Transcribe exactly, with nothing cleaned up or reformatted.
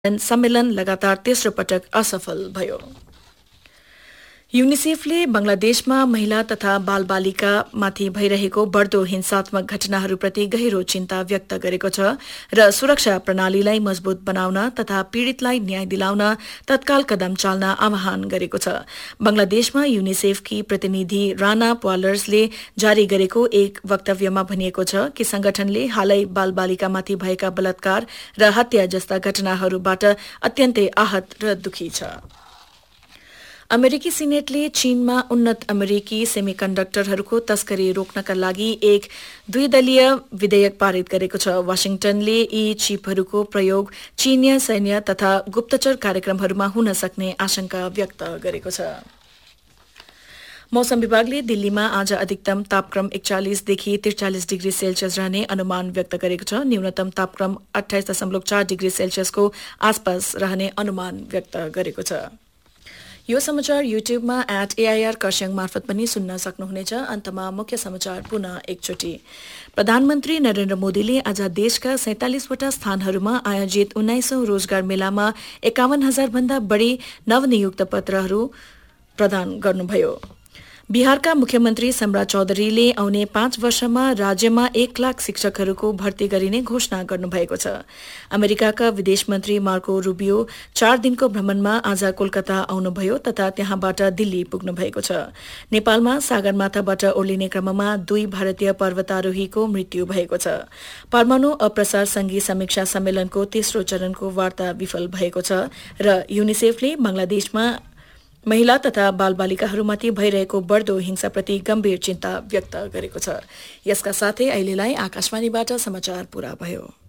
सम्मेलन लगातार तेस्रो पटक असफल भयो। युनिसेफले बंगलादेशमा महिला तथा बालबालिकामाथि भइरहेको बढ्दो हिंसात्मक घटनाहरूप्रति गहिरो चिन्ता व्यक्त गरेको छ र सुरक्षा प्रणालीलाई मजबूत बनाउन तथा पीड़ितलाई न्याय दिलाउन तत्काल कदम चाल्न आह्वान गरेको छ। बंगलादेशमा युनिसेफकी प्रतिनिधि राना प्वालर्सले जारी गरेको एक वक्तव्यमा भनिएको छ कि संगठनले हालै बालबालिकामाथि भएका बलात्कार र हत्या जस्ता घटनाहरूबाट अत्यन्तै आहत र दुखी छ। अमेरिकी सिनेटले चीनमा उन्नत अमेरिकी सेमिकन्डक्टरहरूको तस्करी रोक्नका लागि एक द्विदलीय विधेयक पारित गरेको छ। वाशिंगटनले यी चिपहरूको प्रयोग चीनिया सैन्य तथा गुप्तचर कार्यक्रमहरूमा हुन सक्ने आशंका व्यक्त गरेको छ। मौसम विभागले दिल्लीमा आज अधिकतम तापक्रम एकचालिसदेखि त्रिचालिस डिग्री सेल्सियस रहने अनुमान व्यक्त गरेको छ। न्यूनतम तापक्रम अठाइस दशमलव चार डिग्री सेल्सियसको आसपास रहने अनुमान व्यक्त गरेको छ। यो समाचार युट्युबमा एट एआईआर खरसाङ मार्फत पनि सुन्न सक्नुहुनेछ। अन्तमा मुख्य समाचार पुनः एकचोटि। प्रधानमन्त्री नरेन्द्र मोदीले आज देशका सैंतालिसवटा स्थानहरूमा आयोजित उन्नाइसौं रोजगार मेलामा एकाउन्न हजार भन्दा बढ़ी नवनियुक्त पत्रहरू प्रदान गर्नुभयो। बिहारका मुख्यमन्त्री सम्राट चौधरीले आउने पाँच वर्षमा राज्यमा एक लाख शिक्षकहरूको भर्ती गरिने घोषणा गर्नुभएको छ। अमेरिकाका विदेश मन्त्री मार्को रूबियो चार दिनको भ्रमणमा आज कोलकाता आउनुभयो तथा त्यहाँबाट दिल्ली पुग्नु भएको छ। नेपालमा सागरमाथाबाट ओर्लिने क्रममा दुई भारतीय पर्वतारोहीको मृत्यु भएको छ। परमाणु अप्रसार संघीय समीक्षा सम्मेलनको तेस्रो चरणको वार्ता विफल भएको छ र युनिसेफले बंगलादेशमा महिला तथा बालबालिकाहरूमाथि भइरहेको बढ्दो हिंसाप्रति गम्भीर चिन्ता व्यक्त गरेको छ। यसका साथै अहिलेलाई आकाशवाणीबाट समाचार पूरा भयो।